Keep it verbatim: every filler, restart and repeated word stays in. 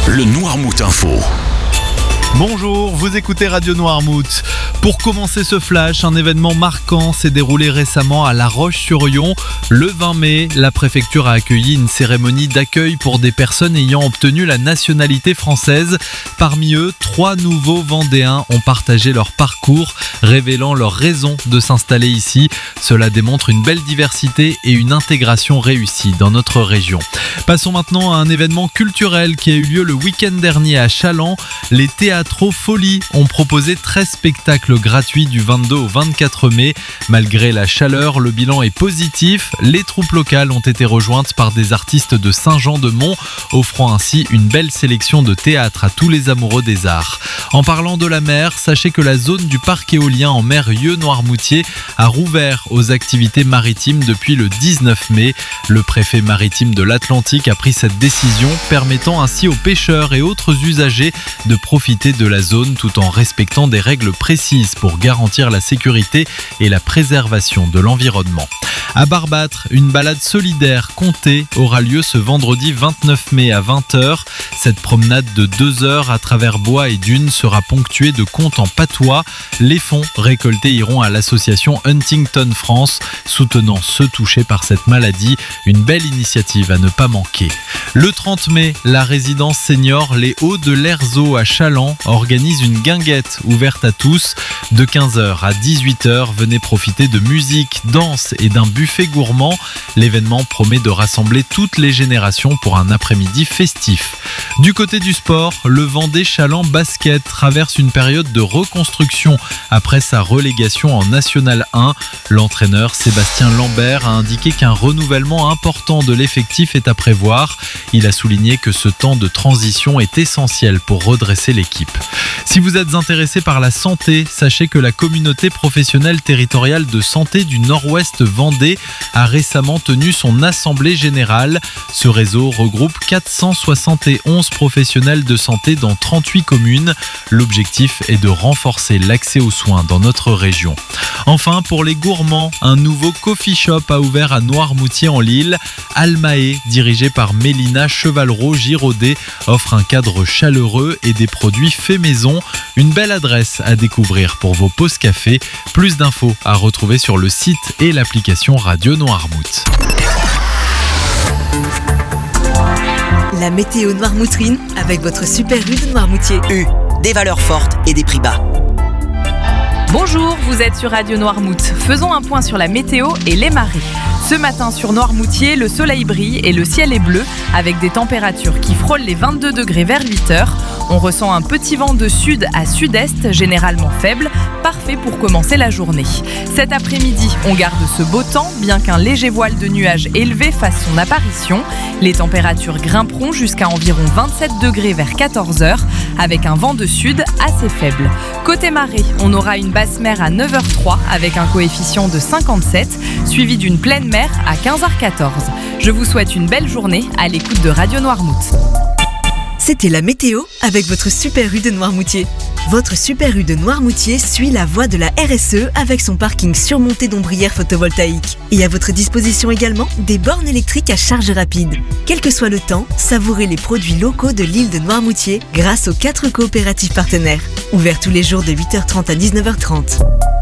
le Noirmout Info. Bonjour, vous écoutez Radio Noirmout. Pour commencer ce flash, un événement marquant s'est déroulé récemment à La Roche-sur-Yon. Le vingt mai, la préfecture a accueilli une cérémonie d'accueil pour des personnes ayant obtenu la nationalité française. Parmi eux, trois nouveaux Vendéens ont partagé leur parcours, révélant leur raison de s'installer ici. Cela démontre une belle diversité et une intégration réussie dans notre région. Passons maintenant à un événement culturel qui a eu lieu le week-end dernier à Challans. Les Théâtrofolies ont proposé treize spectacles gratuits du vingt-deux au vingt-quatre mai. Malgré la chaleur, le bilan est positif. Les troupes locales ont été rejointes par des artistes de Saint-Jean-de-Mont, offrant ainsi une belle sélection de théâtre à tous les amoureux des arts. En parlant de la mer, sachez que la zone du parc éolien en mer Yeux-Noirmoutier a rouvert aux activités maritimes depuis le dix-neuf mai. Le préfet maritime de l'Atlantique a pris cette décision, permettant ainsi aux pêcheurs et autres usagers de profiter de la zone tout en respectant des règles précises pour garantir la sécurité et la préservation de l'environnement. À Barbâtre, une balade solidaire comptée aura lieu ce vendredi vingt-neuf mai à vingt heures. Cette promenade de deux heures à travers bois et dunes sera ponctuée de contes en patois. Les fonds récoltés iront à l'association Huntington France, soutenant ceux touchés par cette maladie. Une belle initiative à ne pas manquer. Le trente mai, la résidence senior Les Hauts de l'Erzo à Challans organise une guinguette ouverte à tous. De quinze heures à dix-huit heures, venez profiter de musique, danse et d'un buffet gourmand. L'événement promet de rassembler toutes les générations pour un après-midi festif. Du côté du sport, le Vendée Challans Basket traverse une période de reconstruction après sa relégation en National un. L'entraîneur Sébastien Lambert a indiqué qu'un renouvellement important de l'effectif est à prévoir. Il a souligné que ce temps de transition est essentiel pour redresser l'équipe. Si vous êtes intéressé par la santé, sachez que la communauté professionnelle territoriale de santé du Nord-Ouest Vendée a récemment tenu son assemblée générale. Ce réseau regroupe quatre cent soixante et onze professionnels de santé dans trente-huit communes. L'objectif est de renforcer l'accès aux soins dans notre région. Enfin, pour les gourmands, un nouveau coffee shop a ouvert à Noirmoutier-en-l'Île. Almae, dirigé par Mélina Chevalreau-Giraudet, offre un cadre chaleureux et des produits faits maison. Une belle adresse à découvrir pour vos pauses café. Plus d'infos à retrouver sur le site et l'application Radio Noirmout. La météo noirmoutrine avec votre super U de Noirmoutier. U, des valeurs fortes et des prix bas. Bonjour, vous êtes sur Radio Noirmout. Faisons un point sur la météo et les marées. Ce matin sur Noirmoutier, le soleil brille et le ciel est bleu avec des températures qui frôlent les vingt-deux degrés vers huit heures. On ressent un petit vent de sud à sud-est, généralement faible, parfait pour commencer la journée. Cet après-midi, on garde ce beau temps, bien qu'un léger voile de nuages élevé fasse son apparition. Les températures grimperont jusqu'à environ vingt-sept degrés vers quatorze heures, avec un vent de sud assez faible. Côté marée, on aura une basse mer à neuf heures trois avec un coefficient de cinquante-sept, suivi d'une pleine mer à quinze heures quatorze. Je vous souhaite une belle journée à l'écoute de Radio Noirmout. C'était la météo avec votre Super U de Noirmoutier. Votre Super U de Noirmoutier suit la voie de la R S E avec son parking surmonté d'ombrières photovoltaïques. Et à votre disposition également des bornes électriques à charge rapide. Quel que soit le temps, savourez les produits locaux de l'île de Noirmoutier grâce aux quatre coopératives partenaires. Ouverts tous les jours de huit heures trente à dix-neuf heures trente.